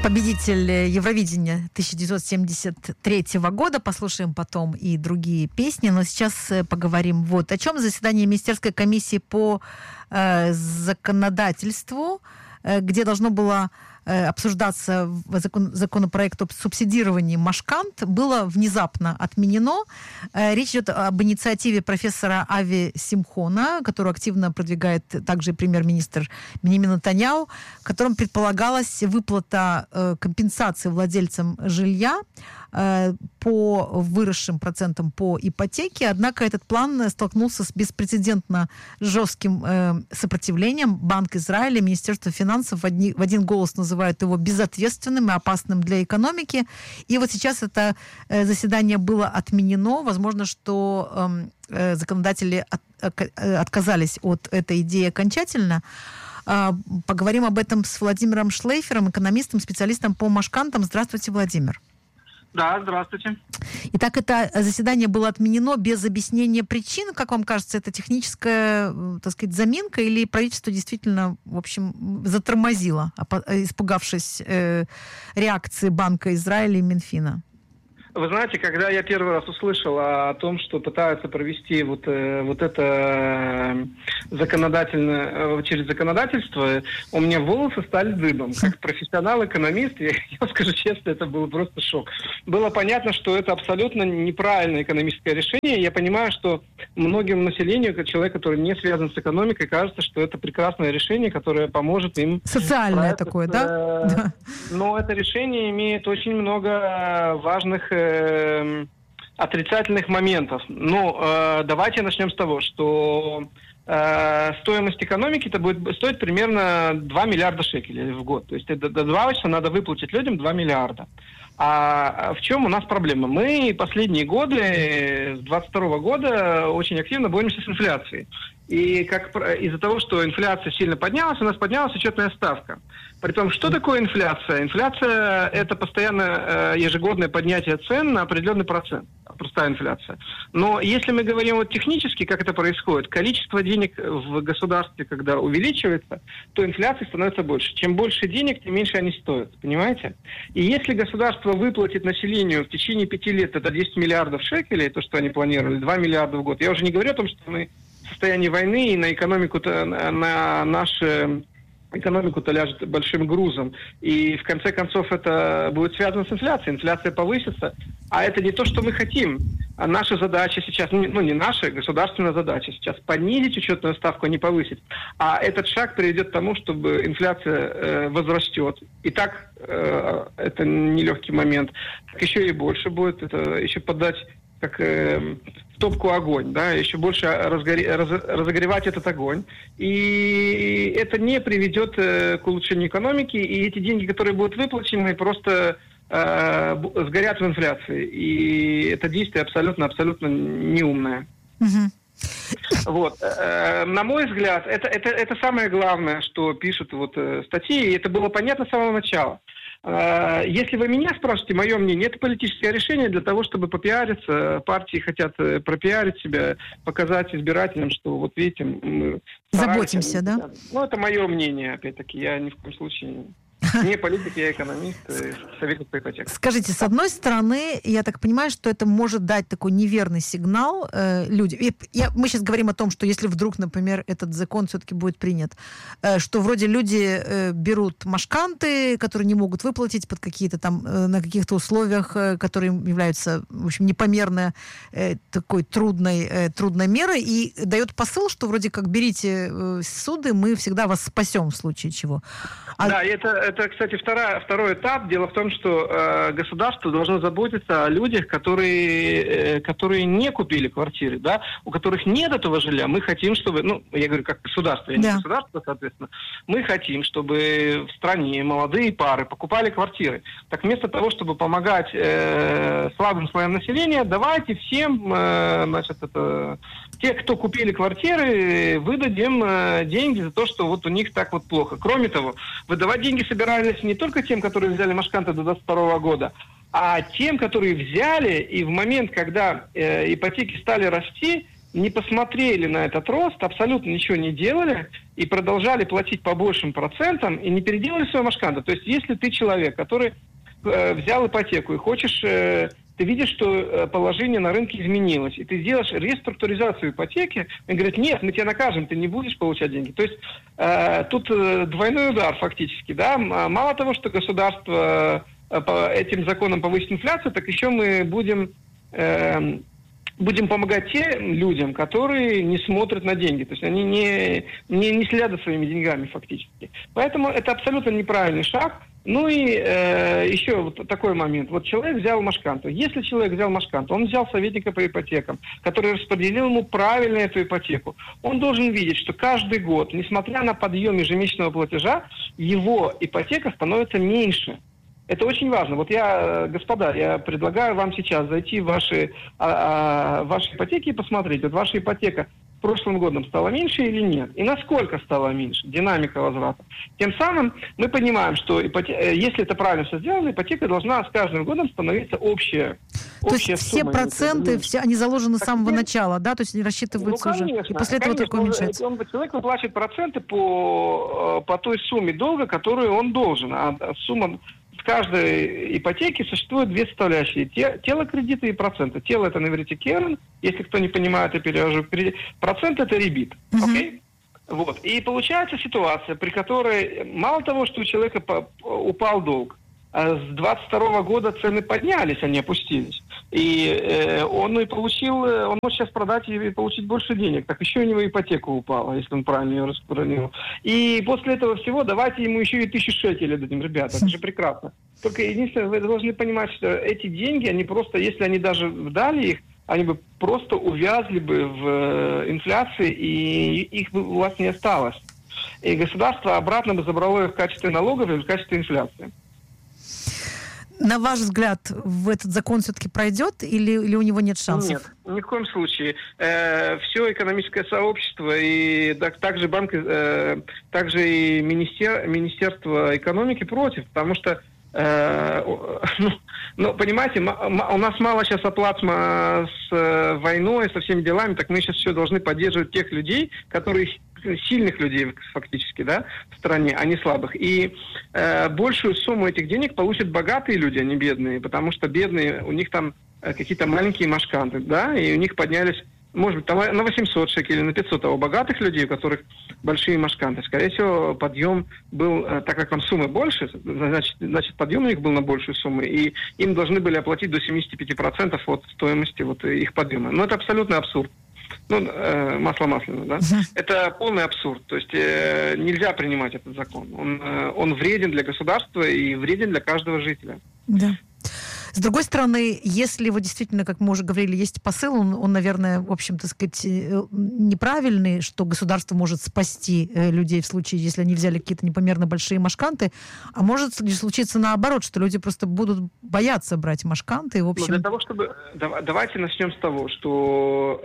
Победитель Евровидения 1973 года. Послушаем потом и другие песни. Но сейчас поговорим вот о чем. Заседание Министерской комиссии по законодательству, где должно было обсуждаться законопроект об субсидировании Машкант, было внезапно отменено. Речь идет об инициативе профессора Ави Симхона, которую активно продвигает также премьер-министр Биньямин Нетаньяху, в котором предполагалась выплата компенсации владельцам жилья по выросшим процентам по ипотеке. Однако этот план столкнулся с беспрецедентно жестким сопротивлением. Банк Израиля, Министерство финансов в один голос называют его безответственным и опасным для экономики. И вот сейчас это заседание было отменено. Возможно, что законодатели отказались от этой идеи окончательно. Поговорим об этом с Владимиром Шлейфером, экономистом, специалистом по Машкантам. Здравствуйте, Владимир. Да, здравствуйте. Итак, это заседание было отменено без объяснения причин. Как вам кажется, это техническая, так сказать, заминка или правительство действительно, в общем, затормозило, испугавшись реакции Банка Израиля и Минфина? Вы знаете, когда я первый раз услышал о том, что пытаются провести вот это через законодательство, у меня волосы стали дыбом. Как профессионал-экономист, я скажу честно, это был просто шок. Было понятно, что это абсолютно неправильное экономическое решение. Я понимаю, что многим населению, как человек, который не связан с экономикой, кажется, что это прекрасное решение, которое поможет им... Социальное такое, да? Но это решение имеет очень много важных отрицательных моментов. Давайте начнем с того, что стоимость экономики это будет стоить примерно 2 миллиарда шекелей в год. То есть до 2 часа надо выплатить людям 2 миллиарда. А в чем у нас проблема? Мы последние годы, с 2022 года, очень активно боремся с инфляцией. И из-за того, что инфляция сильно поднялась, у нас поднялась учетная ставка. Притом, что такое инфляция? Инфляция – это постоянно ежегодное поднятие цен на определенный процент. Простая инфляция. Но если мы говорим вот технически, как это происходит, количество денег в государстве, когда увеличивается, то инфляция становится больше. Чем больше денег, тем меньше они стоят. Понимаете? И если государство выплатит населению в течение 5 лет это 10 миллиардов шекелей, то, что они планировали, 2 миллиарда в год, я уже не говорю о том, что мы в состоянии войны и на экономику-то, на нашу экономику-то ляжет большим грузом. И в конце концов это будет связано с инфляцией. Инфляция повысится. А это не то, что мы хотим. А наша задача сейчас, не наша, государственная задача сейчас понизить учетную ставку, а не повысить. А этот шаг приведет к тому, чтобы инфляция возрастет. И так это нелегкий момент. Так еще и больше будет. Это еще подать как в топку огонь, да, еще больше разогревать этот огонь. И это не приведет к улучшению экономики, и эти деньги, которые будут выплачены, просто сгорят в инфляции. И это действие абсолютно неумное. Вот. На мой взгляд, это самое главное, что пишут статьи, и это было понятно с самого начала. Если вы меня спрашиваете, мое мнение, это политическое решение для того, чтобы попиариться. Партии хотят пропиарить себя, показать избирателям, что вот видите, мы заботимся, да? Это мое мнение, опять-таки, я ни в коем случае не политик, я экономист, советник по ипотеке. Скажите, с одной стороны, я так понимаю, что это может дать такой неверный сигнал людям. Мы сейчас говорим о том, что если вдруг, например, этот закон все-таки будет принят, что вроде люди берут машканты, которые не могут выплатить под какие-то там, на каких-то условиях, которые являются, в общем, непомерно такой трудной мерой, и дает посыл, что вроде как берите суды, мы всегда вас спасем в случае чего. Да, и это, кстати, второй этап. Дело в том, что государство должно заботиться о людях, которые не купили квартиры, да, у которых нет этого жилья. Мы хотим, чтобы, я говорю, как государство, я не государство, соответственно, мы хотим, чтобы в стране молодые пары покупали квартиры. Так вместо того, чтобы помогать слабым слоям населения, давайте всем, те, кто купили квартиры, выдадим деньги за то, что вот у них так вот плохо. Кроме того, выдавать деньги собирались не только тем, которые взяли машканты до 2022 года, а тем, которые взяли, и в момент, когда ипотеки стали расти, не посмотрели на этот рост, абсолютно ничего не делали и продолжали платить по большим процентам и не переделали свою машканту. То есть если ты человек, который взял ипотеку и хочешь... ты видишь, что положение на рынке изменилось, и ты делаешь реструктуризацию ипотеки, и говорят, нет, мы тебя накажем, ты не будешь получать деньги. То есть тут двойной удар фактически. Да? Мало того, что государство по этим законам повысит инфляцию, так еще мы будем помогать тем людям, которые не смотрят на деньги. То есть они не следят за своими деньгами фактически. Поэтому это абсолютно неправильный шаг. Ну и еще вот такой момент. Вот человек взял машканту. Если человек взял машканту, он взял советника по ипотекам, который распределил ему правильно эту ипотеку. Он должен видеть, что каждый год, несмотря на подъем ежемесячного платежа, его ипотека становится меньше. Это очень важно. Вот господа, я предлагаю вам сейчас зайти в ваши ипотеки и посмотреть. Вот ваша ипотека с прошлым годом стала меньше или нет? И насколько стала меньше? Динамика возврата. Тем самым мы понимаем, что если это правильно все сделано, ипотека должна с каждым годом становиться общая. То есть все проценты, они заложены с самого начала, да? То есть они рассчитываются уже. И после этого только уменьшается. Человек выплачивает проценты по той сумме долга, которую он должен. А сумма... В каждой ипотеке существуют две составляющие. Тело кредита и проценты. Тело – это на иврите керен. Если кто не понимает, я перевожу. Процент – это ребит. Okay? Вот. И получается ситуация, при которой мало того, что у человека упал долг, с 22 года цены поднялись, а не опустились. И он может сейчас продать и получить больше денег. Так еще у него ипотека упала, если он правильно ее распространил. И после этого всего давайте ему еще и 1000 шекелей дадим, ребята. Это же прекрасно. Только единственное, вы должны понимать, что эти деньги, они просто, если они даже дали их, они бы просто увязли бы в инфляции, и их бы у вас не осталось. И государство обратно бы забрало их в качестве налогов и в качестве инфляции. На ваш взгляд, этот закон все-таки пройдет или у него нет шансов? Нет, ни в коем случае. Все экономическое сообщество и также банк, также и Министерство экономики против, потому что, понимаете, у нас мало сейчас оплатма с войной, со всеми делами, так мы сейчас все должны поддерживать тех людей, сильных людей фактически, да, в стране, а не слабых. И большую сумму этих денег получат богатые люди, а не бедные, потому что бедные, у них там какие-то маленькие машканты, да, и у них поднялись, может быть, там на 800 шекелей, на 500, а у богатых людей, у которых большие машканты, скорее всего, подъем был, так как там суммы больше, значит, подъем у них был на большую сумму, и им должны были оплатить до 75% от стоимости вот их подъема. Но это абсолютный абсурд. Масло масляное, да? Это полный абсурд. То есть нельзя принимать этот закон. Он вреден для государства и вреден для каждого жителя. Да. С другой стороны, если вот действительно, как мы уже говорили, есть посыл, он, наверное, в общем, так сказать, неправильный, что государство может спасти людей в случае, если они взяли какие-то непомерно большие машканты, а может случиться наоборот, что люди просто будут бояться брать машканты. В общем... Для того, чтобы... Давайте начнем с того, что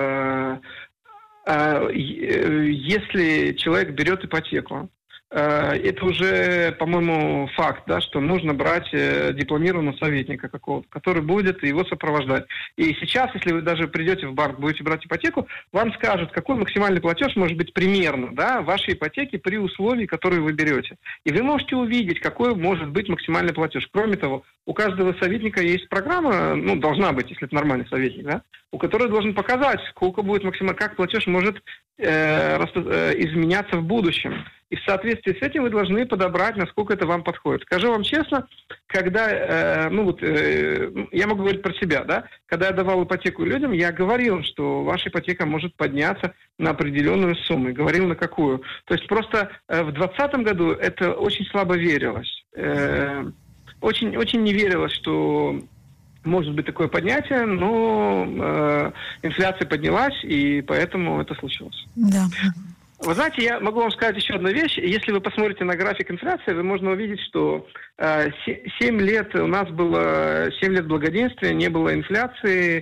если человек берет ипотеку, это уже, по-моему, факт, да, что нужно брать дипломированного советника какого-то, который будет его сопровождать. И сейчас, если вы даже придете в банк, будете брать ипотеку, вам скажут, какой максимальный платеж может быть примерно, да, вашей ипотеки при условии, которые вы берете. И вы можете увидеть, какой может быть максимальный платеж. Кроме того, у каждого советника есть программа, должна быть, если это нормальный советник, да, у которой должен показать, сколько будет максимально, как платеж может изменяться в будущем. И в соответствии с этим вы должны подобрать, насколько это вам подходит. Скажу вам честно, когда, я могу говорить про себя, да, когда я давал ипотеку людям, я говорил, что ваша ипотека может подняться на определенную сумму. И говорил, на какую. То есть просто в 2020 году это очень слабо верилось. Очень, очень не верилось, что может быть такое поднятие, но инфляция поднялась, и поэтому это случилось. Да. Вы знаете, я могу вам сказать еще одну вещь. Если вы посмотрите на график инфляции, вы можно увидеть, что 7 лет у нас было 7 лет благоденствия, не было инфляции,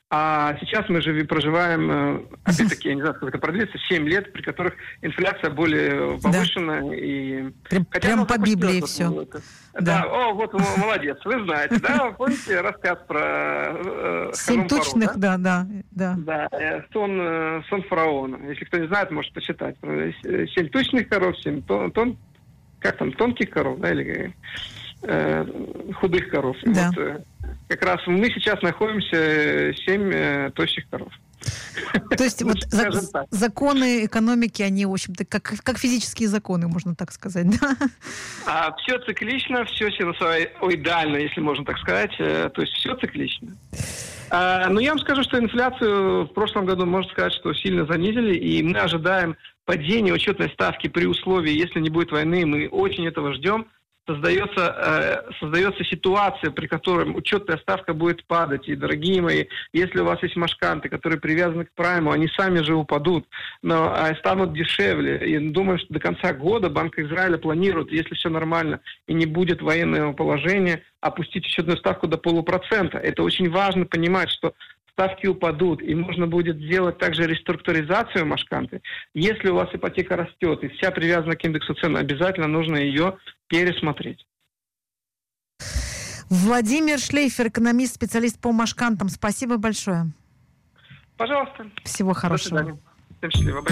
А сейчас мы проживаем, опять-таки, я не знаю, сколько это продлится, 7 лет, при которых инфляция более повышена. Да. И... Прям по Библии все. Да, о, вот молодец, вы знаете, да, помните рассказ про 7 тучных, да? Да, сон фараона. Если кто не знает, может почитать. 7 тучных коров, 7 тонких коров, да, или худых коров. Да. Вот, как раз мы сейчас находимся 7 тощих коров. То есть вот законы экономики, они, в общем-то, как физические законы, можно так сказать, да? Все циклично, все синусоидально, если можно так сказать. То есть все циклично. Но я вам скажу, что инфляцию в прошлом году, можно сказать, что сильно занизили, и мы ожидаем падения учетной ставки при условии, если не будет войны, мы очень этого ждем. Создается ситуация, при которой учетная ставка будет падать. И, дорогие мои, если у вас есть машканты, которые привязаны к прайму, они сами же упадут, но станут дешевле. И думаю, что до конца года Банк Израиля планирует, если все нормально и не будет военного положения, опустить учетную ставку до 0,5%. Это очень важно понимать, что ставки упадут, и можно будет сделать также реструктуризацию машканты. Если у вас ипотека растет и вся привязана к индексу цен, обязательно нужно ее пересмотреть. Владимир Шлейфер, экономист, специалист по машкантам. Спасибо большое. Пожалуйста. Всего хорошего. До свидания. Всем счастливо.